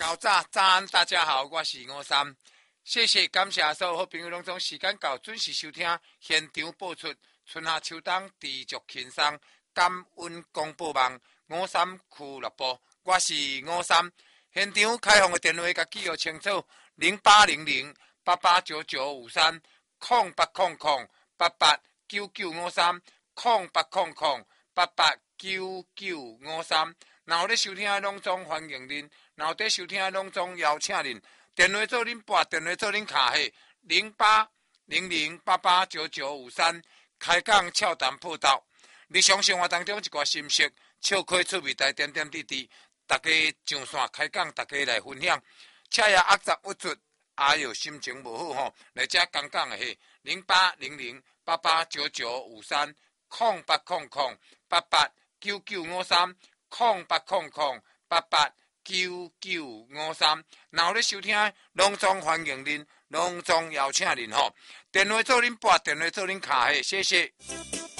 早安，大家好，我是吴三。谢谢感谢所有好朋友拢总时间到，准时收听现场播出春夏秋冬持续轻松感恩广播网吴三俱乐部，我是吴三。现场开放的电话，甲记号清楚：0800889953 0800889953 然后咧收听的拢总欢迎恁，然后咧收听的拢总邀请恁。电话做恁拨，电话做恁卡下0800889953，开讲俏谈报道。日常生活当中一寡心息、笑开趣味台点点滴滴，大家上线开讲，大家来分享。请也握杂握出，有心情无好吼，来遮讲讲的嘿0800889953 0800889953 0800889953，然后咧收听，隆重欢迎恁，隆重邀请恁吼。电话做恁拨，电话做恁卡下，谢谢。